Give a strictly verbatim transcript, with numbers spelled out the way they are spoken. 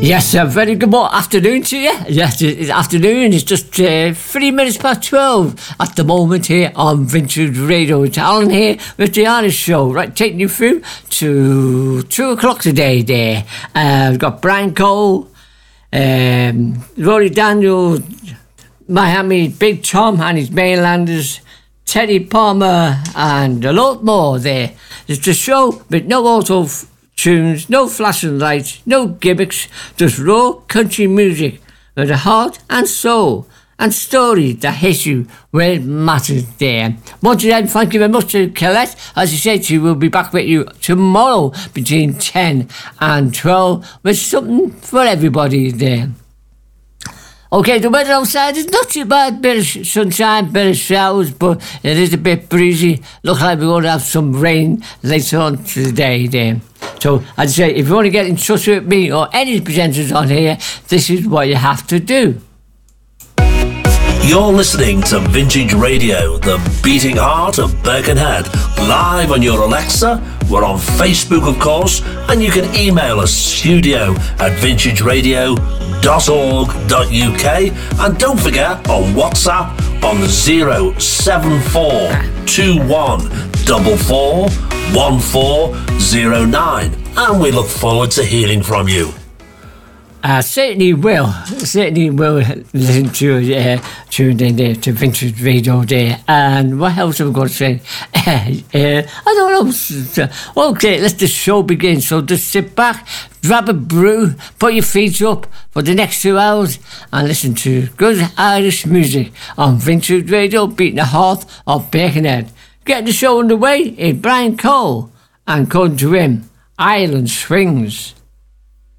Yes, a very good morning, afternoon to you. Yes, it's afternoon. It's just uh, three minutes past twelve at the moment here on Vintage Radio. It's Alan here with the Irish Show, right? Taking you through to two o'clock today. There, uh, we've got Brian Cole, um, Rory Daniel, Miami, Big Tom and his mainlanders, Teddy Palmer, and a lot more. There, it's a show with no auto tunes, no flashing lights, no gimmicks, just raw country music with a heart and soul and stories that hit you where it matters there. Once again, thank you very much to Colette. As I said to you, we'll be back with you tomorrow between ten and twelve with something for everybody there. Okay, the weather outside is not too bad. Bit of sunshine, bit of showers, but it is a bit breezy. Looks like we're going to have some rain later on today there. So I'd say if you want to get in touch with me or any presenters on here, this is what you have to do. You're listening to Vintage Radio, the beating heart of Birkenhead, live on your Alexa. We're on Facebook, of course, and you can email us studio at vintage radio dot org dot U K, and don't forget on WhatsApp on zero seven four two one four four one four zero nine, and we look forward to hearing from you. I certainly will. Certainly will listen to uh, tune in there to Vintage Radio there. And what else am I going to say? uh, I don't know. Okay, let the show begin. So just sit back, grab a brew, put your feet up for the next two hours, and listen to good Irish music on Vintage Radio, beating the heart of Birkenhead. Getting the show underway is Brian Cole, and according to him, Ireland Swings.